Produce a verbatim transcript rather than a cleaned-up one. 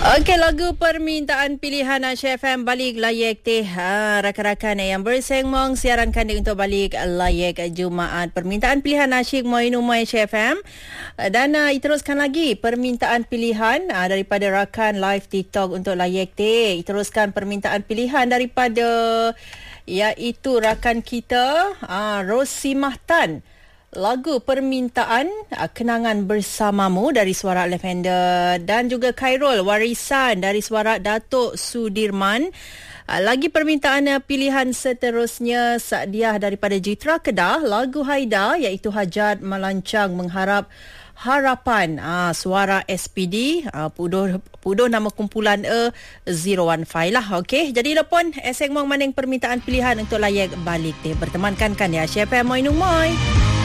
Okey, lagu permintaan pilihan Asia F M balik layak teh ha, rakan-rakan yang bersengmong siaran kandik untuk balik layak Jumaat permintaan pilihan asyik Moinu Moi Asia F M dan uh, teruskan lagi permintaan pilihan uh, daripada rakan live TikTok untuk layak teh. Teruskan permintaan pilihan daripada iaitu rakan kita uh, Rosimah Tan. Lagu permintaan uh, Kenangan Bersamamu dari suara Lavender dan juga Khairul Warisan dari suara Datuk Sudirman. Uh, lagi permintaan uh, pilihan seterusnya Sadiah daripada Jitra Kedah, lagu Haida iaitu Hajat Melancang Mengharap Harapan, uh, suara S P D, uh, puduh puduh nama kumpulan E zero one five lah. Okey, jadi lepon esek mong maning permintaan pilihan untuk layak balik teh bertemankan kan ya Asia F M Moi Nu Moi.